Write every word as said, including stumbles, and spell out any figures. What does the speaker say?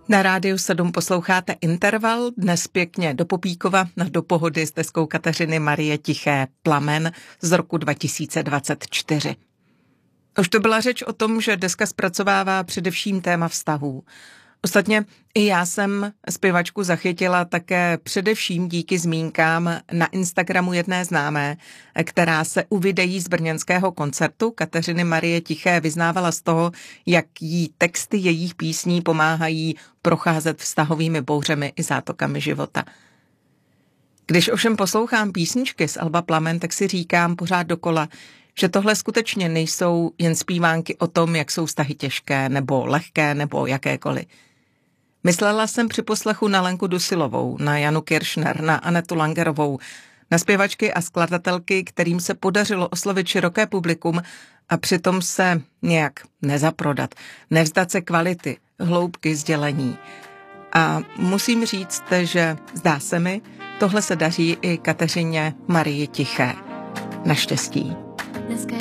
Na Rádiu sedm posloucháte Interval, dnes pěkně do Popíkova, do pohody s deskou Kateřiny Marie Tiché Plamen z roku dva tisíce dvacet čtyři. Už to byla řeč o tom, že deska zpracovává především téma vztahů. Ostatně i já jsem zpěvačku zachytila také především díky zmínkám na Instagramu jedné známé, která se u videí z brněnského koncertu Kateřiny Marie Tiché vyznávala z toho, jak jí texty jejich písní pomáhají procházet vztahovými bouřemi i zátokami života. Když ovšem poslouchám písničky z alba Plamen, tak si říkám pořád dokola, že tohle skutečně nejsou jen zpívánky o tom, jak jsou vztahy těžké, nebo lehké, nebo jakékoliv. Myslela jsem při poslechu na Lenku Dusilovou, na Janu Kiršner, na Anetu Langerovou, na zpěvačky a skladatelky, kterým se podařilo oslovit široké publikum a přitom se nějak nezaprodat, nevzdat se kvality, hloubky sdělení. A musím říct, že zdá se mi, tohle se daří i Kateřině Marii Tiché. Naštěstí.